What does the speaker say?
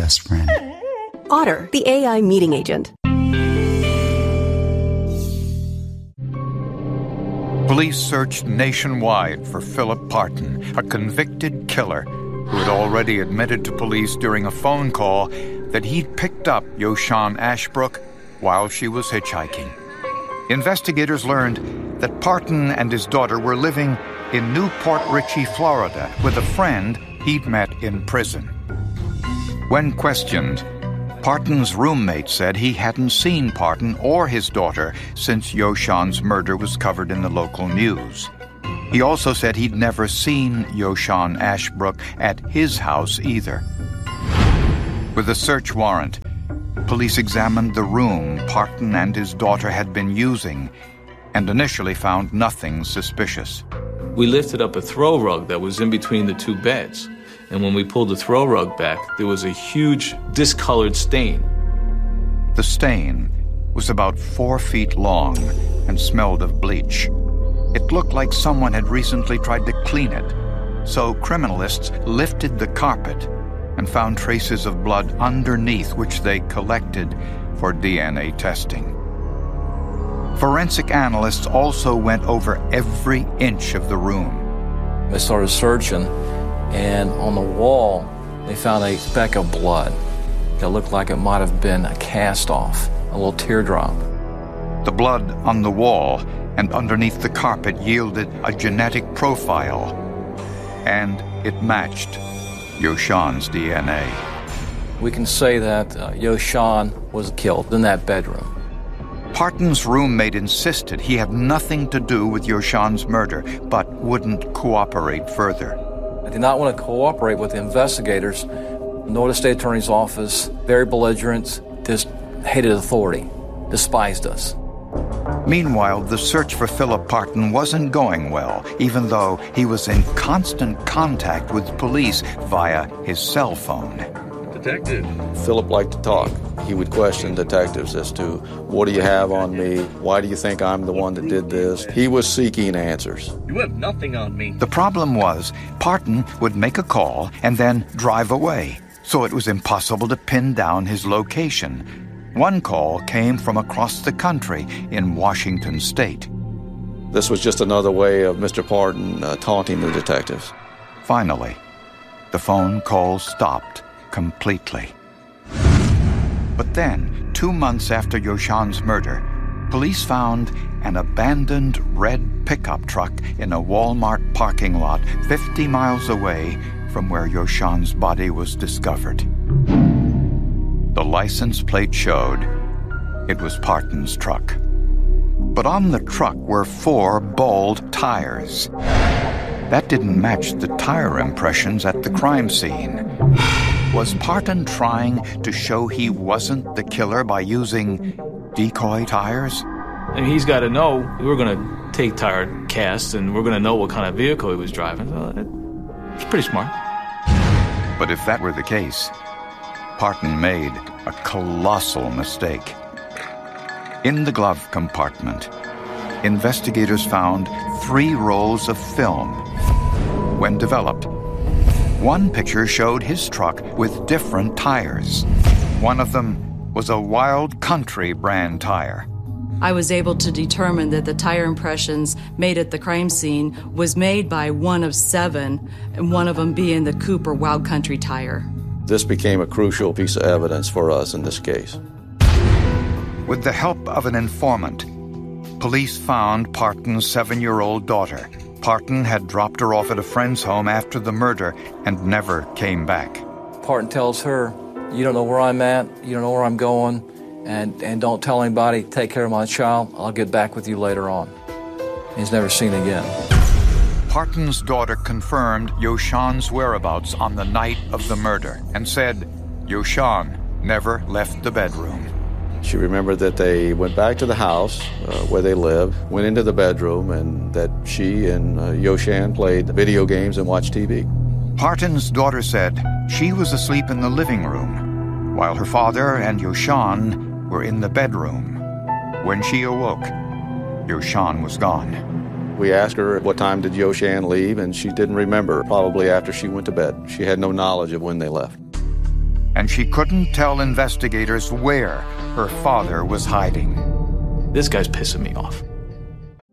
best friend. Otter, the AI meeting agent. Police searched nationwide for Philip Parton, a convicted killer who had already admitted to police during a phone call that he'd picked up Yoshan Ashbrook while she was hitchhiking. Investigators learned that Parton and his daughter were living in Newport Richey, Florida, with a friend he'd met in prison. When questioned, Parton's roommate said he hadn't seen Parton or his daughter since Yoshan's murder was covered in the local news. He also said he'd never seen Yoshan Ashbrook at his house either. With a search warrant, police examined the room Parton and his daughter had been using and initially found nothing suspicious. We lifted up a throw rug that was in between the two beds. And when we pulled the throw rug back, there was a huge discolored stain. The stain was about 4 feet long and smelled of bleach. It looked like someone had recently tried to clean it, so criminalists lifted the carpet and found traces of blood underneath, which they collected for DNA testing. Forensic analysts also went over every inch of the room. They started searching, and on the wall, they found a speck of blood that looked like it might have been a cast-off, a little teardrop. The blood on the wall and underneath the carpet yielded a genetic profile, and it matched Yoshan's DNA. We can say that Yoshan was killed in that bedroom. Parton's roommate insisted he had nothing to do with Yoshan's murder, but wouldn't cooperate further. I did not want to cooperate with the investigators, nor the state attorney's office. Very belligerent, just hated authority, despised us. Meanwhile, the search for Philip Parton wasn't going well, even though he was in constant contact with police via his cell phone. Detective. Philip liked to talk. He would question detectives as to, what do you have on me? Why do you think I'm the one that did this? He was seeking answers. You have nothing on me. The problem was, Parton would make a call and then drive away, so it was impossible to pin down his location. One call came from across the country in Washington State. This was just another way of Mr. Parton taunting the detectives. Finally, the phone call stopped completely. But then, 2 months after Yoshan's murder, police found an abandoned red pickup truck in a Walmart parking lot 50 miles away from where Yoshan's body was discovered. The license plate showed it was Parton's truck. But on the truck were 4 bald tires. That didn't match the tire impressions at the crime scene. Was Parton trying to show he wasn't the killer by using decoy tires? I mean, he's got to know we're going to take tire casts and we're going to know what kind of vehicle he was driving. So it's pretty smart. But if that were the case, Parton made a colossal mistake. In the glove compartment, investigators found 3 rolls of film. When developed, one picture showed his truck with different tires. One of them was a Wild Country brand tire. I was able to determine that the tire impressions made at the crime scene was made by one of 7, and one of them being the Cooper Wild Country tire. This became a crucial piece of evidence for us in this case. With the help of an informant, police found Parton's 7-year-old daughter. Parton had dropped her off at a friend's home after the murder and never came back. Parton tells her, you don't know where I'm at, you don't know where I'm going, and don't tell anybody, take care of my child, I'll get back with you later on. He's never seen again. Parton's daughter confirmed Yoshan's whereabouts on the night of the murder and said Yoshan never left the bedroom. She remembered that they went back to the house where they lived, went into the bedroom, and that she and Yoshan played video games and watched TV. Parton's daughter said she was asleep in the living room, while her father and Yoshan were in the bedroom. When she awoke, Yoshan was gone. We asked her what time did Yoshan leave, and she didn't remember, probably after she went to bed. She had no knowledge of when they left. and she couldn't tell investigators where her father was hiding. This guy's pissing me off.